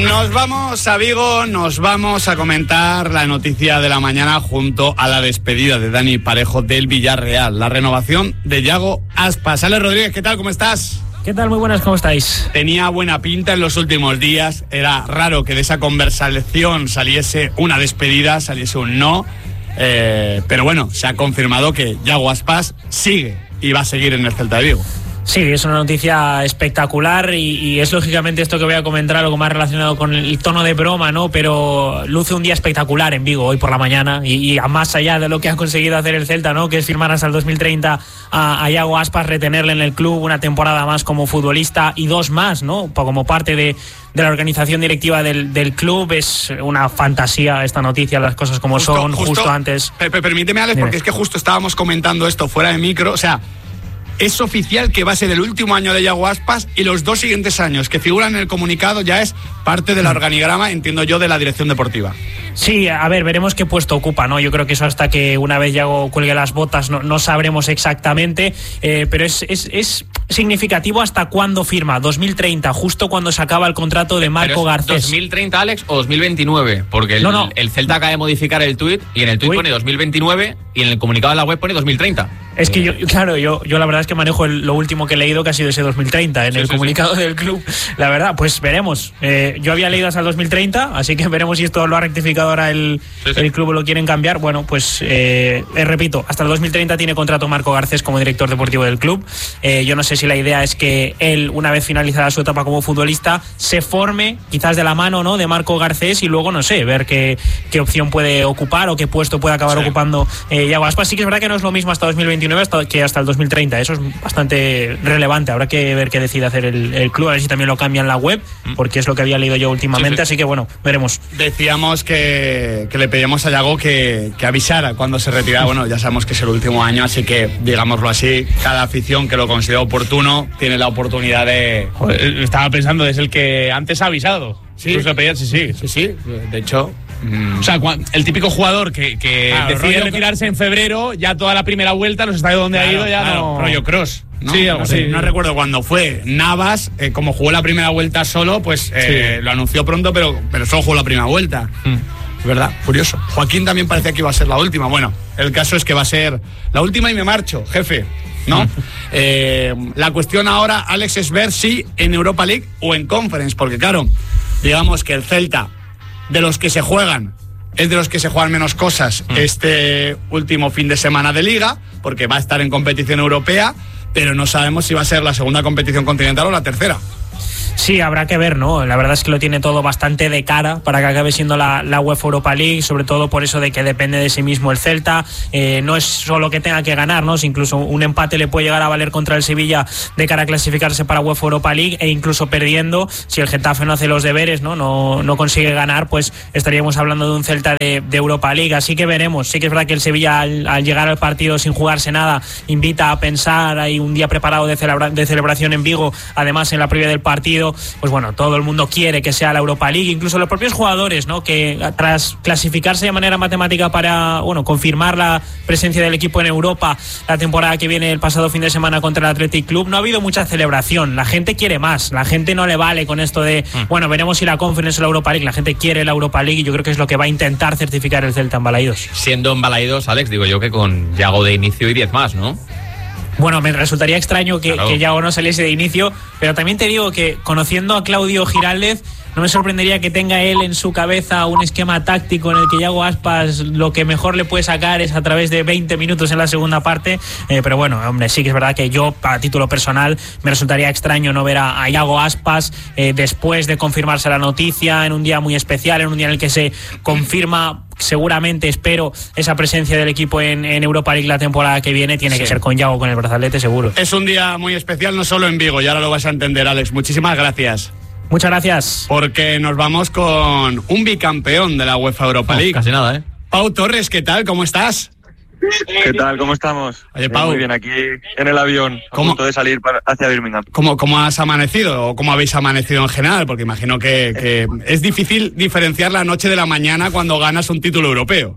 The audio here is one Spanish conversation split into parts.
Nos vamos a Vigo, nos vamos a comentar la noticia de la mañana junto a la despedida de Dani Parejo del Villarreal, la renovación de Yago Aspas. Alex Rodríguez, ¿qué tal? ¿Cómo estás? ¿Qué tal? Muy buenas, ¿cómo estáis? Tenía buena pinta en los últimos días, era raro que de esa conversación saliese una despedida, saliese un no, pero bueno, se ha confirmado que Yago Aspas sigue y va a seguir en el Celta de Vigo. Sí, es una noticia espectacular y es lógicamente esto que voy a comentar algo más relacionado con el tono de broma, ¿no? Pero luce un día espectacular en Vigo hoy por la mañana y a más allá de lo que ha conseguido hacer el Celta, ¿no? Que es firmar hasta el 2030 a Yago Aspas, retenerle en el club una temporada más como futbolista y 2 más, ¿no? Como parte de la organización directiva del club. Es una fantasía esta noticia, las cosas como justo antes. Permíteme, Alex, porque es que justo estábamos comentando esto fuera de micro, o sea, es oficial que va a ser el último año de Yago Aspas y los 2 siguientes años que figuran en el comunicado ya es parte del organigrama, entiendo yo, de la dirección deportiva. Sí, a ver, veremos qué puesto ocupa, ¿no? Yo creo que eso hasta que una vez Yago cuelgue las botas no sabremos exactamente, pero es significativo hasta cuándo firma, 2030, justo cuando se acaba el contrato de Marco Garcés. ¿2030, Alex, o 2029? Porque el Celta acaba de modificar el tuit y en el tuit pone 2029 y en el comunicado de la web pone 2030. Es que yo la verdad es que manejo lo último que he leído, que ha sido ese 2030 en el comunicado del club. La verdad, pues veremos. Yo había leído hasta el 2030, así que veremos si esto lo ha rectificado ahora el club o lo quieren cambiar. Bueno, pues repito, hasta el 2030 tiene contrato Marco Garcés como director deportivo del club. Yo no sé si la idea es que él, una vez finalizada su etapa como futbolista, se forme quizás de la mano, ¿no?, de Marco Garcés y luego, no sé, ver qué opción puede ocupar o qué puesto puede acabar ocupando Yago Aspas. Sí que es verdad que no es lo mismo hasta 2029 que hasta el 2030. Eso es bastante relevante. Habrá que ver qué decide hacer el club, a ver si también lo cambia en la web, porque es lo que había leído yo últimamente, así que bueno, veremos. Decíamos que le pedíamos a Yago que avisara cuando se retirara. Bueno, ya sabemos que es el último año, así que, digámoslo así, cada afición que lo considera oportuno tiene la oportunidad de... Joder, estaba pensando, es el que antes ha avisado. Sí, sí. De hecho... O sea, el típico jugador que decide retirarse en febrero, ya toda la primera vuelta, los estadios donde ha ido ya no... Rollo cross, ¿no? Sí, algo así. No recuerdo cuándo fue. Navas, como jugó la primera vuelta solo, pues lo anunció pronto, pero solo jugó la primera vuelta. Es verdad, curioso. Joaquín también parecía que iba a ser la última. Bueno, el caso es que va a ser la última y me marcho, jefe, ¿no? La cuestión ahora, Alex, es ver si en Europa League o en Conference, porque claro, digamos que el Celta, de los que se juegan, es de los que se juegan menos cosas este último fin de semana de Liga, porque va a estar en competición europea, pero no sabemos si va a ser la segunda competición continental o la tercera. Sí, habrá que ver, ¿no? La verdad es que lo tiene todo bastante de cara para que acabe siendo la UEFA Europa League, sobre todo por eso de que depende de sí mismo el Celta. No es solo que tenga que ganar, ¿no? Si incluso un empate le puede llegar a valer contra el Sevilla de cara a clasificarse para UEFA Europa League, e incluso perdiendo, si el Getafe no hace los deberes, no consigue ganar, pues estaríamos hablando de un Celta de Europa League. Así que veremos. Sí que es verdad que el Sevilla al llegar al partido sin jugarse nada invita a pensar, hay un día preparado de celebración en Vigo, además en la previa del partido. Pues bueno, todo el mundo quiere que sea la Europa League, incluso los propios jugadores, ¿no?, que tras clasificarse de manera matemática para, confirmar la presencia del equipo en Europa la temporada que viene, el pasado fin de semana contra el Athletic Club, no ha habido mucha celebración. La gente quiere más, la gente no le vale con esto de, veremos si la Conference o la Europa League. La gente quiere la Europa League y yo creo que es lo que va a intentar certificar el Celta en Balaídos. Siendo en Balaídos, Alex, digo yo que con Yago de inicio y 10 más, ¿no? Bueno, me resultaría extraño que Yago no saliese de inicio, pero también te digo que, conociendo a Claudio Giraldez, no me sorprendería que tenga él en su cabeza un esquema táctico en el que Yago Aspas lo que mejor le puede sacar es a través de 20 minutos en la segunda parte, pero bueno, hombre, sí que es verdad que yo, a título personal, me resultaría extraño no ver a Yago Aspas después de confirmarse la noticia, en un día muy especial, en un día en el que se confirma, seguramente, espero, esa presencia del equipo en Europa League la temporada que viene. Tiene que ser con Yago, con el brazalete, seguro. Es un día muy especial, no solo en Vigo, y ahora lo vas a entender, Alex. Muchísimas gracias. Muchas gracias. Porque nos vamos con un bicampeón de la UEFA Europa League. Casi nada, Pau Torres, ¿qué tal? ¿Cómo estás? ¿Qué tal? ¿Cómo estamos? Oye, Pau. Muy bien, aquí en el avión, a punto de salir hacia Birmingham. ¿Cómo has amanecido o cómo habéis amanecido en general? Porque imagino que es difícil diferenciar la noche de la mañana cuando ganas un título europeo.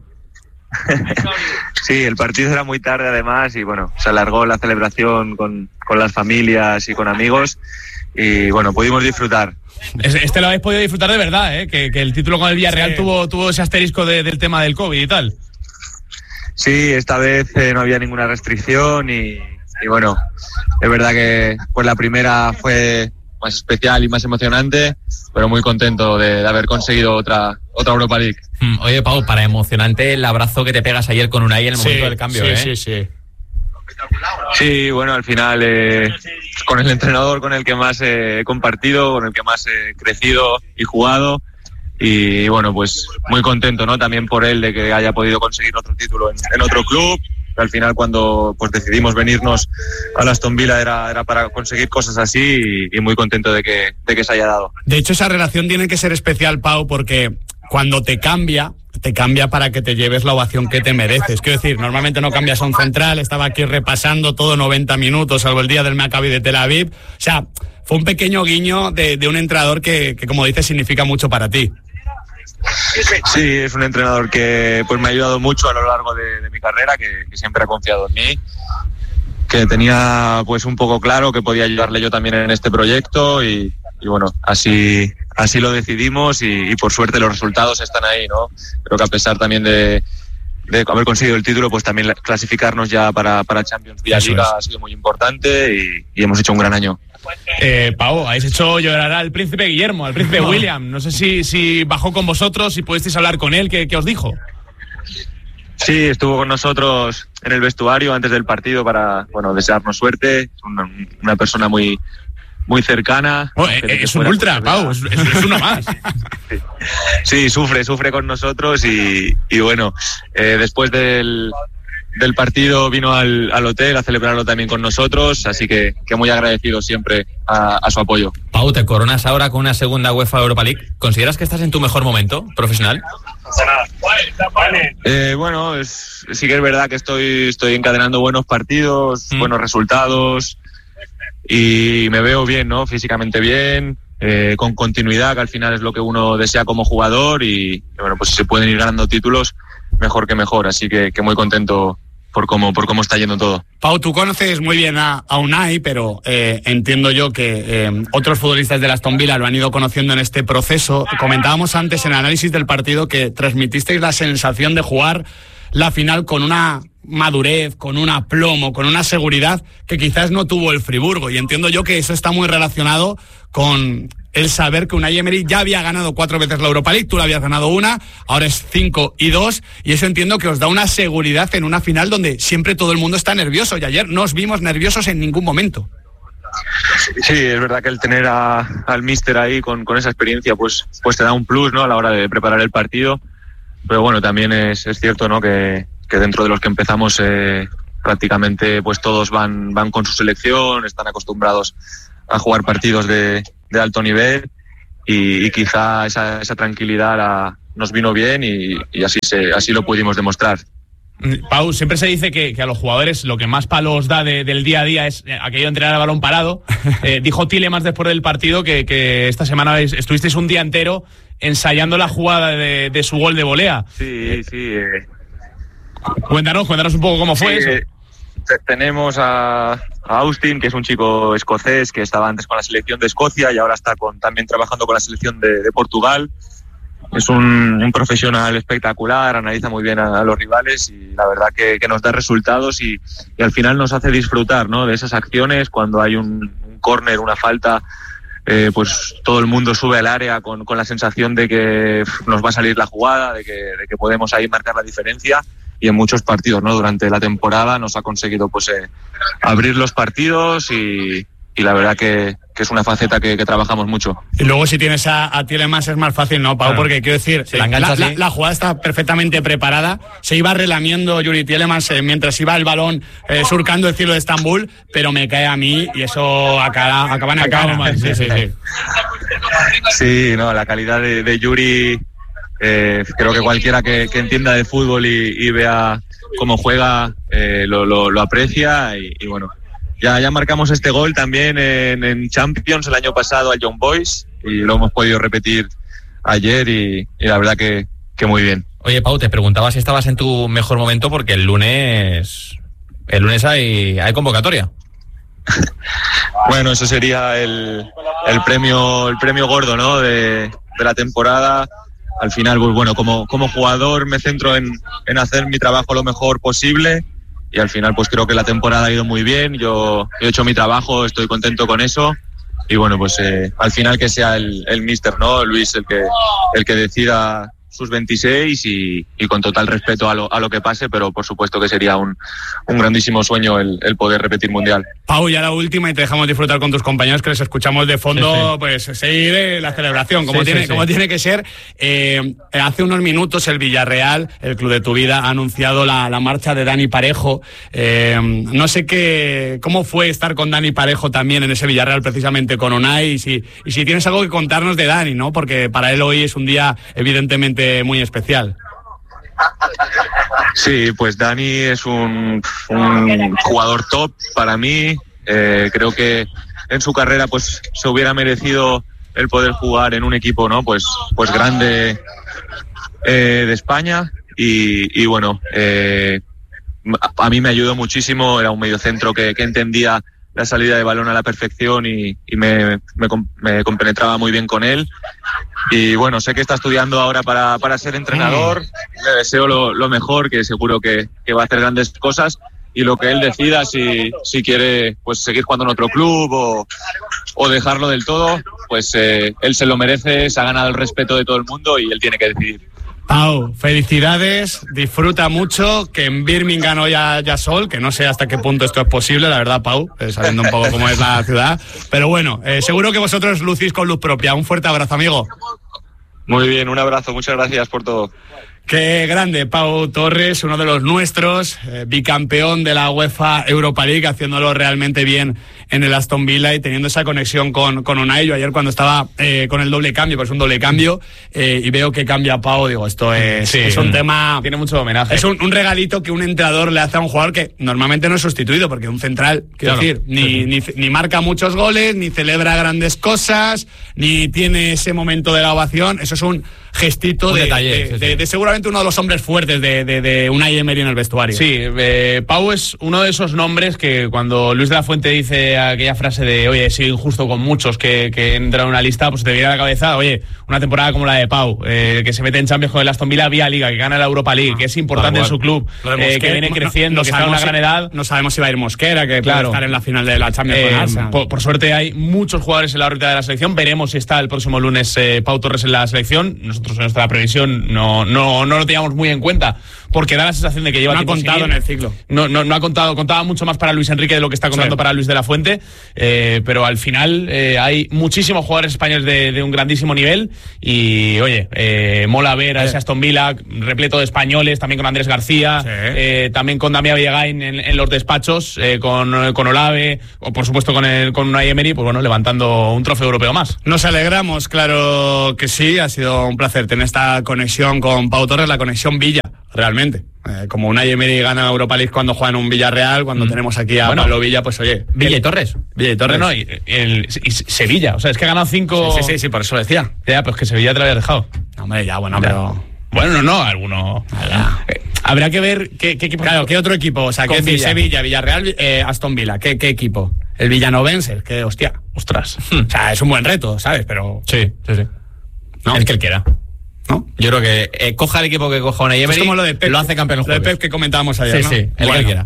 Sí, el partido era muy tarde además y bueno, se alargó la celebración con las familias y con amigos y bueno, pudimos disfrutar. Este lo habéis podido disfrutar de verdad, que el título con el Villarreal tuvo ese asterisco del tema del COVID y tal. Sí, esta vez no había ninguna restricción y bueno, es verdad que pues la primera fue más especial y más emocionante, pero muy contento de haber conseguido otra Europa League. Oye, Pau, para emocionante el abrazo que te pegas ayer con Unai en el momento del cambio, Sí. Sí, bueno, al final con el entrenador con el que más he compartido, con el que más he crecido y jugado, y bueno, pues muy contento, ¿no? También por él de que haya podido conseguir otro título en otro club. Al final, cuando pues decidimos venirnos a Aston Villa era para conseguir cosas así, y muy contento de que se haya dado. De hecho, esa relación tiene que ser especial, Pau, porque cuando te cambia para que te lleves la ovación que te mereces. Quiero decir, normalmente no cambias a un central, estaba aquí repasando todo 90 minutos, salvo el día del Maccabi de Tel Aviv. O sea, fue un pequeño guiño de un entrenador que, como dices, significa mucho para ti. Sí, es un entrenador que pues me ha ayudado mucho a lo largo de mi carrera, que siempre ha confiado en mí, que tenía pues un poco claro que podía ayudarle yo también en este proyecto, y bueno, así lo decidimos, y por suerte los resultados están ahí, ¿no? Creo que a pesar también de haber conseguido el título, pues también clasificarnos ya para Champions League ha sido muy importante, y hemos hecho un gran año. Pau, habéis hecho llorar al príncipe Guillermo, al príncipe William. No sé si bajó con vosotros y pudisteis hablar con él. ¿Qué os dijo? Sí, estuvo con nosotros en el vestuario antes del partido para desearnos suerte. Es una persona muy cercana. Es un ultra, Pau, es uno más. Sí, sufre con nosotros, y bueno, después del partido vino al hotel a celebrarlo también con nosotros, así que muy agradecido siempre a su apoyo. Pau, te coronas ahora con una segunda UEFA Europa League. ¿Consideras que estás en tu mejor momento profesional? Bueno, sí que es verdad que estoy encadenando buenos partidos, buenos resultados, y me veo bien, ¿no? Físicamente bien, con continuidad, que al final es lo que uno desea como jugador, y bueno, pues si se pueden ir ganando títulos, mejor que mejor, así que muy contento por cómo está yendo todo. Pau, tú conoces muy bien a Unai, pero entiendo yo que otros futbolistas del Aston Villa lo han ido conociendo en este proceso. Comentábamos antes en el análisis del partido que transmitisteis la sensación de jugar la final con una madurez, con un aplomo, con una seguridad que quizás no tuvo el Friburgo, y entiendo yo que eso está muy relacionado con el saber que Unai Emery ya había ganado 4 veces la Europa League, tú la habías ganado una, ahora es 5-2, y eso entiendo que os da una seguridad en una final donde siempre todo el mundo está nervioso, y ayer no os vimos nerviosos en ningún momento. Sí, es verdad que el tener al míster ahí con esa experiencia pues te da un plus, ¿no?, a la hora de preparar el partido, pero bueno, también es cierto, ¿no?, que dentro de los que empezamos prácticamente pues todos van con su selección, están acostumbrados a jugar partidos de alto nivel, y quizá esa tranquilidad nos vino bien, y así lo pudimos demostrar. Pau, siempre se dice que a los jugadores lo que más palos da del día a día es aquello de entrenar a balón parado. Dijo Tielemans después del partido que esta semana estuvisteis un día entero ensayando la jugada de su gol de volea. Sí. Cuéntanos un poco cómo fue eso. Tenemos a Austin, que es un chico escocés que estaba antes con la selección de Escocia y ahora está también trabajando con la selección de Portugal. Es un profesional espectacular, analiza muy bien a los rivales, y la verdad que nos da resultados, y al final nos hace disfrutar, ¿no?, de esas acciones. Cuando hay un córner, una falta, pues todo el mundo sube al área con la sensación de que nos va a salir la jugada, de que podemos ahí marcar la diferencia. Y en muchos partidos, ¿no?, durante la temporada nos ha conseguido pues abrir los partidos, y la verdad que es una faceta que trabajamos mucho. Y luego si tienes a Tielemans es más fácil, ¿no, Pau? Porque quiero decir, sí, la jugada está perfectamente preparada, se iba relamiendo Yuri Tielemans mientras iba el balón surcando el cielo de Estambul, pero me cae a mí y eso acaba en el cara. Sí. Sí, no, la calidad de Yuri, creo que cualquiera que entienda de fútbol y vea cómo juega lo aprecia, y bueno, ya marcamos este gol también en Champions el año pasado al Young Boys, y lo hemos podido repetir ayer, y la verdad que muy bien. Oye, Pau, te preguntaba si estabas en tu mejor momento, porque el lunes hay convocatoria. Bueno, eso sería el premio gordo, ¿no? de la temporada. Al final, pues bueno, como jugador me centro en hacer mi trabajo lo mejor posible y al final pues creo que la temporada ha ido muy bien. Yo he hecho mi trabajo, estoy contento con eso y bueno, pues al final que sea el míster, ¿no? Luis el que decida sus 26 y con total respeto a lo que pase, pero por supuesto que sería un grandísimo sueño el poder repetir mundial. Pau, ya la última y te dejamos disfrutar con tus compañeros que les escuchamos de fondo, sí. Pues seguir la celebración como tiene que ser. Hace unos minutos el Villarreal, el club de tu vida, ha anunciado la marcha de Dani Parejo. No sé cómo fue estar con Dani Parejo también en ese Villarreal, precisamente con Unai, y si tienes algo que contarnos de Dani, ¿no? Porque para él hoy es un día evidentemente muy especial. Sí, pues Dani es un jugador top para mí. Creo que en su carrera pues se hubiera merecido el poder jugar en un equipo, ¿no? Pues grande de España y bueno, a mí me ayudó muchísimo. Era un mediocentro que entendía la salida de balón a la perfección y me compenetraba muy bien con él. Y bueno, sé que está estudiando ahora para ser entrenador. Le deseo lo mejor, que seguro que va a hacer grandes cosas. Y lo que él decida, si quiere pues seguir jugando en otro club o dejarlo del todo, pues él se lo merece, se ha ganado el respeto de todo el mundo y él tiene que decidir. Pau, felicidades, disfruta mucho, que en Birmingham hoy haya sol, que no sé hasta qué punto esto es posible, la verdad, Pau, sabiendo un poco cómo es la ciudad, pero bueno, seguro que vosotros lucís con luz propia. Un fuerte abrazo, amigo. Muy bien, un abrazo, muchas gracias por todo. Qué grande, Pau Torres, uno de los nuestros, bicampeón de la UEFA Europa League, haciéndolo realmente bien en el Aston Villa y teniendo esa conexión con Unai. Yo ayer cuando estaba con el doble cambio, pues un doble cambio, y veo que cambia Pau, digo, esto es un tema... Tiene mucho homenaje. Es un regalito que un entrenador le hace a un jugador que normalmente no es sustituido, porque un central, quiero decir, ni marca muchos goles, ni celebra grandes cosas, ni tiene ese momento de la ovación. Eso es un gestito de seguramente uno de los hombres fuertes de Unai Emery en el vestuario. Sí, Pau es uno de esos nombres que cuando Luis de la Fuente dice aquella frase de oye, soy injusto con muchos que entran en una lista, pues te viene a la cabeza, oye, una temporada como la de Pau, que se mete en Champions con el Aston Villa vía Liga, que gana la Europa League, que es importante en su club, que viene creciendo, que está a una gran edad. No sabemos si va a ir Mosquera, que puede estar en la final de la Champions con por suerte hay muchos jugadores en la órbita de la selección. Veremos si está el próximo lunes Pau Torres en la selección. Nosotros en nuestra previsión no lo teníamos muy en cuenta, porque da la sensación de que lleva tiempo contado en el ciclo. No ha contado, contaba mucho más para Luis Enrique de lo que está contando para Luis de la Fuente, pero al final hay muchísimos jugadores españoles de un grandísimo nivel y oye, mola ver a ese Aston Villa repleto de españoles, también con Andrés García, también con Damián Villegain en los despachos, con Olave, o por supuesto con Unai Emery, pues bueno, levantando un trofeo europeo más. Nos alegramos, claro que sí, ha sido un placer tener esta conexión con Pau Torres, la conexión Villa, realmente. Como Unai Emery gana Europa League cuando juega en un Villarreal, cuando tenemos aquí a Pablo Villa, pues oye... Villa y Torres. No, y Sevilla, o sea, es que ha ganado 5... Sí, por eso lo decía. Ya, pues que Sevilla te lo había dejado. No, hombre, ya, bueno, pero... Bueno, no, alguno... habrá que ver qué equipo... Claro, ¿qué otro equipo? O sea, ¿qué decir? Sevilla, Villarreal, Aston Villa. ¿Qué equipo? El Villanovense, que hostia. Ostras. O sea, es un buen reto, ¿sabes? Pero... Sí. ¿No? El que él quiera. ¿No? Yo creo que coja el equipo que coja Unai Emery, es como lo de Pep, lo hace campeón los jueves. Lo de Pep que comentábamos ayer, ¿no? Sí, el que quiera.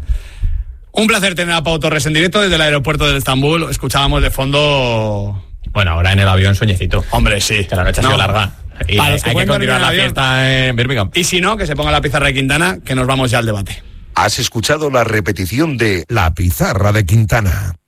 Un placer tener a Pau Torres en directo desde el aeropuerto de Estambul. Escuchábamos de fondo... Bueno, ahora en el avión sueñecito. Hombre, sí. Que la noche ha sido larga. Y para los que hay que continuar la fiesta en Birmingham. Y si no, que se ponga la pizarra de Quintana, que nos vamos ya al debate. Has escuchado la repetición de La Pizarra de Quintana.